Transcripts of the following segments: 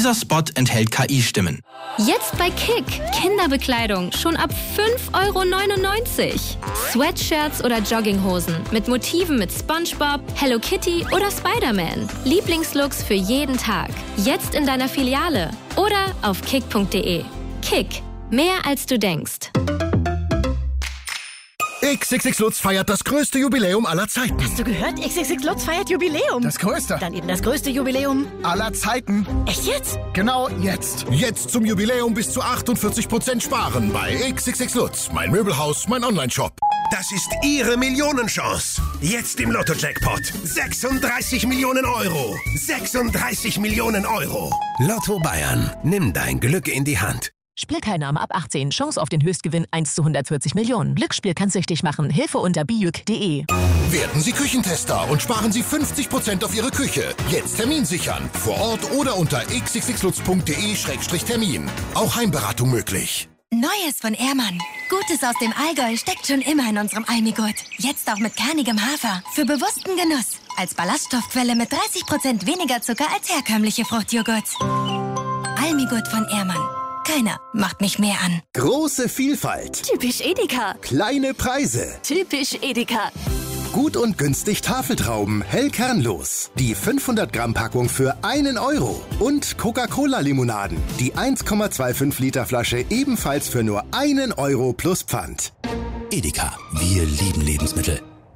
Dieser Spot enthält KI-Stimmen. Jetzt bei Kick. Kinderbekleidung schon ab 5,99 €. Sweatshirts oder Jogginghosen mit Motiven mit SpongeBob, Hello Kitty oder Spider-Man. Lieblingslooks für jeden Tag. Jetzt in deiner Filiale oder auf kick.de. Kick. Mehr als du denkst. XXX Lutz feiert das größte Jubiläum aller Zeiten. Hast du gehört? XXX Lutz feiert Jubiläum. Das größte. Dann eben das größte Jubiläum aller Zeiten. Echt jetzt? Genau jetzt. Jetzt zum Jubiläum bis zu 48% sparen bei XXX Lutz. Mein Möbelhaus, mein Onlineshop. Das ist Ihre Millionenchance. Jetzt im Lotto-Jackpot. 36 Millionen Euro. 36 Millionen Euro. Lotto Bayern. Nimm dein Glück in die Hand. Spielteilnahme ab 18. Chance auf den Höchstgewinn 1 zu 140 Millionen. Glücksspiel kann süchtig machen. Hilfe unter bijuk.de. Werden Sie Küchentester und sparen Sie 50% auf Ihre Küche. Jetzt Termin sichern. Vor Ort oder unter xxxlutz.de/termin. Auch Heimberatung möglich. Neues von Ehrmann. Gutes aus dem Allgäu steckt schon immer in unserem Almigurt. Jetzt auch mit kernigem Hafer. Für bewussten Genuss. Als Ballaststoffquelle mit 30% weniger Zucker als herkömmliche Fruchtjoghurts. Almigurt von Ehrmann. Keiner macht mich mehr an. Große Vielfalt. Typisch Edeka. Kleine Preise. Typisch Edeka. Gut und günstig Tafeltrauben, hellkernlos. Die 500-Gramm-Packung für 1 €. Und Coca-Cola-Limonaden. Die 1,25 Liter Flasche ebenfalls für nur 1 € plus Pfand. Edeka. Wir lieben Lebensmittel.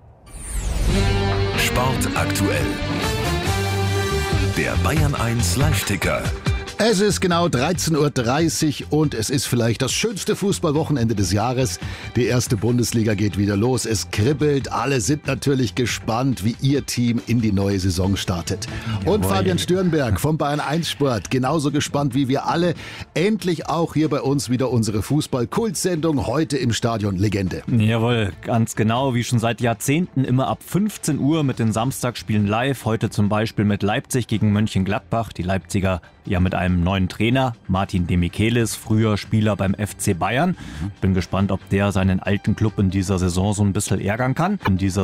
Sport aktuell. Der Bayern 1 Live-Ticker. Es ist genau 13:30 Uhr und es ist vielleicht das schönste Fußballwochenende des Jahres. Die erste Bundesliga geht wieder los. Es kribbelt. Alle sind natürlich gespannt, wie ihr Team in die neue Saison startet. Und Jawohl. Fabian Stürnberg vom Bayern 1 Sport. Genauso gespannt wie wir alle. Endlich auch hier bei uns wieder unsere Fußball-Kultsendung. Heute im Stadion Legende. Jawohl, ganz genau. Wie schon seit Jahrzehnten immer ab 15 Uhr mit den Samstagsspielen live. Heute zum Beispiel mit Leipzig gegen Mönchengladbach. Die Leipziger ja mit einem neuen Trainer, Martin de Michelis, früher Spieler beim FC Bayern. Bin gespannt, ob der seinen alten Club in dieser Saison so ein bisschen ärgern kann.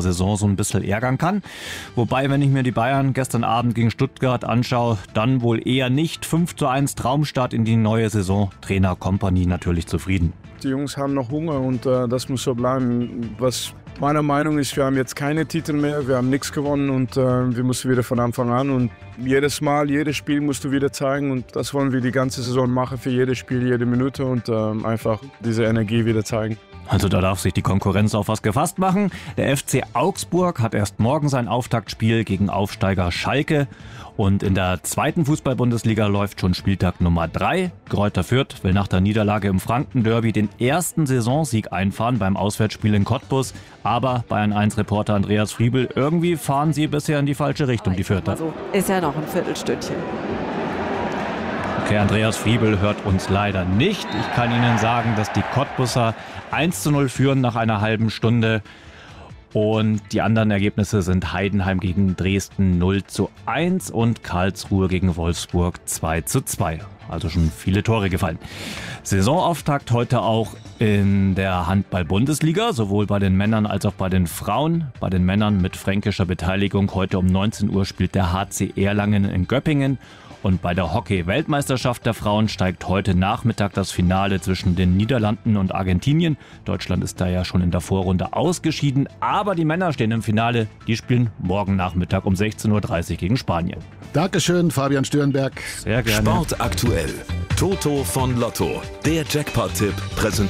Wobei, wenn ich mir die Bayern gestern Abend gegen Stuttgart anschaue, dann wohl eher nicht. 5:1 Traumstart in die neue Saison. Trainer Kompany natürlich zufrieden. Die Jungs haben noch Hunger und das muss so bleiben. Was meiner Meinung ist, wir haben jetzt keine Titel mehr, wir haben nichts gewonnen und wir müssen wieder von Anfang an. Und jedes Mal, jedes Spiel musst du wieder zeigen und das wollen wir die ganze Saison machen, für jedes Spiel, jede Minute und einfach diese Energie wieder zeigen. Also da darf sich die Konkurrenz auf was gefasst machen. Der FC Augsburg hat erst morgen sein Auftaktspiel gegen Aufsteiger Schalke. Und in der zweiten Fußball-Bundesliga läuft schon Spieltag Nummer 3. Greuther Fürth will nach der Niederlage im Franken-Derby den ersten Saisonsieg einfahren beim Auswärtsspiel in Cottbus. Aber Bayern-1-Reporter Andreas Friebel, irgendwie fahren sie bisher in die falsche Richtung, die Fürther. Also ist ja noch ein Viertelstündchen. Okay, Andreas Friebel hört uns leider nicht. Ich kann Ihnen sagen, dass die Cottbusser 1:0 führen nach einer halben Stunde. Und die anderen Ergebnisse sind Heidenheim gegen Dresden 0:1 und Karlsruhe gegen Wolfsburg 2:2. Also schon viele Tore gefallen. Saisonauftakt heute auch in der Handball-Bundesliga, sowohl bei den Männern als auch bei den Frauen. Bei den Männern mit fränkischer Beteiligung heute um 19 Uhr spielt der HC Erlangen in Göppingen. Und bei der Hockey-Weltmeisterschaft der Frauen steigt heute Nachmittag das Finale zwischen den Niederlanden und Argentinien. Deutschland ist da ja schon in der Vorrunde ausgeschieden, aber die Männer stehen im Finale. Die spielen morgen Nachmittag um 16:30 Uhr gegen Spanien. Dankeschön, Fabian Stürnberg. Sehr gerne. Sport aktuell. Toto von Lotto. Der Jackpot-Tipp präsentiert